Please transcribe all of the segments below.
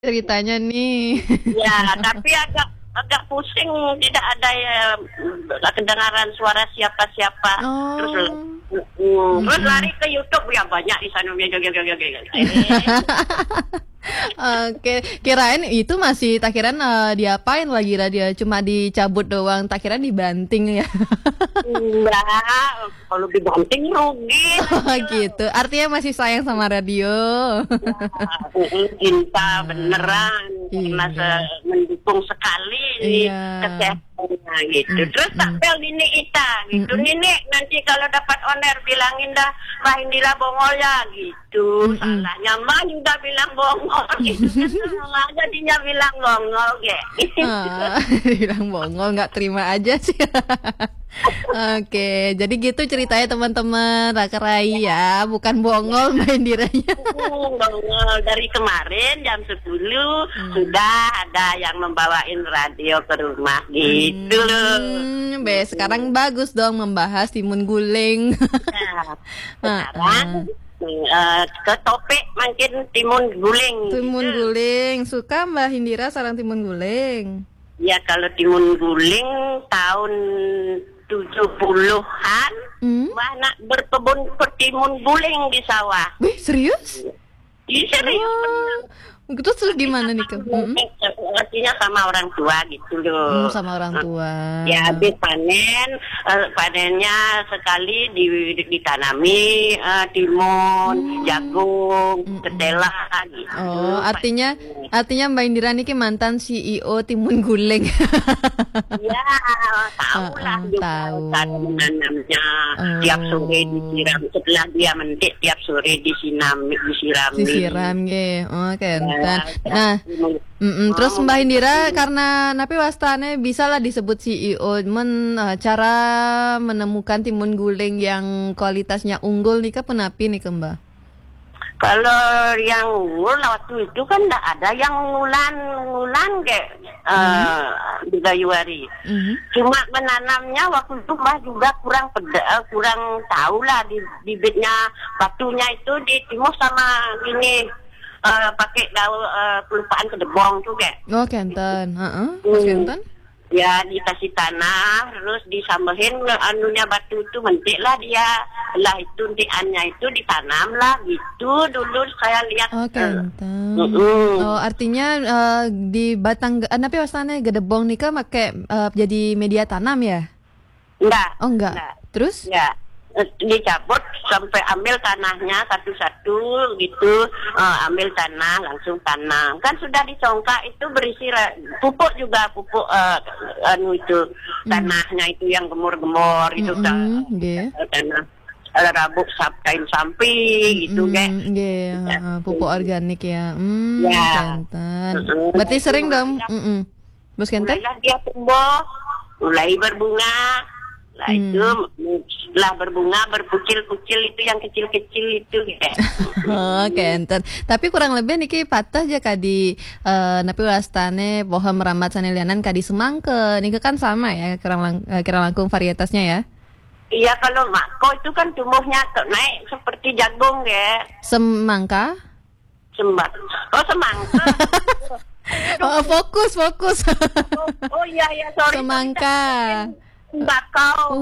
ceritanya nih. Ya, tapi agak pusing, tidak ada ya kedengaran suara siapa-siapa. Terus Oh. terus lari ke YouTube ya banyak di sana. Oke, kirain itu masih tak kirain diapain lagi dia cuma dicabut doang, tak kirain dibanting ya. Enggak, kalau dibanting rugi. Oh gitu. Artinya masih sayang sama radio. Cinta beneran karena Iya. mendukung sekali Iya. kesehatannya gitu. Terus tampil Nini Ita gitu. Nini nanti kalau dapat oner bilangin dah Mbak Indira bongol ya gitu. Salahnya Mbak juga bilang bongol gitu. Sama jadinya bilang bongol gitu. Bilang bongol nggak terima aja sih. Oke, jadi gitu ceritanya teman-teman Rakarai ya, bukan bongol main diranya. Bongol dari kemarin jam 10 sudah ada yang membawain radio ke rumah gitu loh. Sekarang bagus dong membahas timun guling. Nah, sekarang ke topik makin timun guling. Timun gitu. guling, suka Mbak Hindira sarang timun guling? Ya kalau timun guling tahun 70-an anak berkebun petimun guling di sawah. Wih, serius? Iya serius bener. Terus gimana nih, Kak? Artinya sama orang tua gitu loh. Sama orang tua. Ya habis panennya sekali ditanami timun, jagung, ketela gitu. Oh, artinya Mbak Indira niki mantan CEO Timun Guling. Ya, tahu lah juga tahu. cara menanamnya. Tiap sore disiram, setelah dia mentik tiap sore disirami. Disiram ge. Oh, keren. Nah, terus Mbak Indira karena napi wastane bisa lah disebut CEO, cara menemukan timun guling yang kualitasnya unggul nih penapi nih Mbak? Kalau yang unggul waktu itu kan enggak ada yang ngulan kayak di Gayuari. Cuma menanamnya waktu itu Mbah juga kurang tahu lah di bibitnya batunya itu ditimus sama gini pakai daun kelupaan kedebong tuh kayak. Oh, kenten. Mas kenten? Ya dikasih tanah terus disambahin anunya batu itu mentik lah dia lah itu tiannya itu ditanam lah gitu dulu saya lihat. Oh, kenten. Oh, artinya di batang tapi wasane gedebong nih pakai jadi media tanam ya? Enggak. Oh, enggak. Terus? Ya dicabut sampai ambil tanahnya satu-satu gitu, ambil tanah langsung tanam kan sudah dicongkak itu berisi pupuk juga pupuk itu tanahnya itu yang gemur-gemur itu tanah rabuk kain sampi gitu kayak pupuk organik ya. Kenten. Ya. Berarti sering dong Bos kenten? Mulailah dia tumbuh mulai berbunga. Nah itu setelah berbunga berkucil-kucil itu yang kecil-kecil itu ya. Oh, kenten. Tapi kurang lebih niki patah aja kadi napi wastane pohon merambat sanelianan kadi semangke. Niki kan sama ya kirang langkung varietasnya ya. Iya kalau mako itu kan tumbuhnya naik seperti jagung ya. Semangka? Semangka. Fokus. Oh iya sorry. Semangka. Bakau.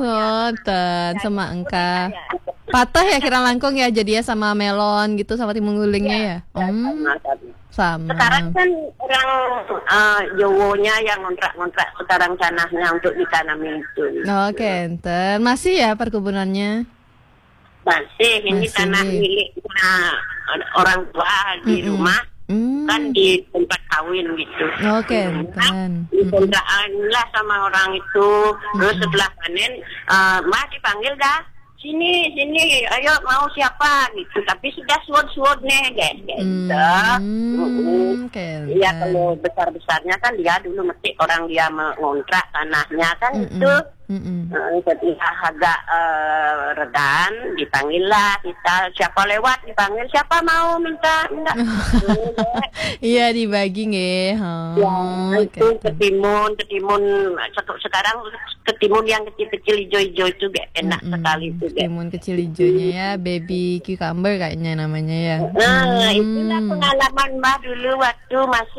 Semangka. Patah ya kirang langkung ya jadi ya sama melon gitu sama timun gulingnya ya. Sama. Sekarang kan orang Jawonya yang ngontrak sekarang tanahnya untuk ditanami itu. Oh, kenten. Masih ya perkebunannya? Masih. Ini tanah miliknya orang tua di rumah. Kan di tempat kawin gitu. Oh, kenten. Dikontrakan lah sama orang itu. Terus setelah panen, Mah dipanggil dah. Sini, ayo mau siapa gitu. Tapi sudah suod nih, gitu. Ya kalau besar-besarnya kan dia dulu mesti orang dia mengontrak tanahnya kan itu. Ketika agak redan, dipanggillah kita, siapa lewat dipanggil, siapa mau minta. Iya, dibagi nggih. Ya, itu ketimun sekarang ketimun yang kecil-kecil hijau-hijau itu enak sekali itu. Ketimun kecil hijaunya ya, baby cucumber kayaknya namanya ya. Itulah pengalaman Mbak dulu waktu masih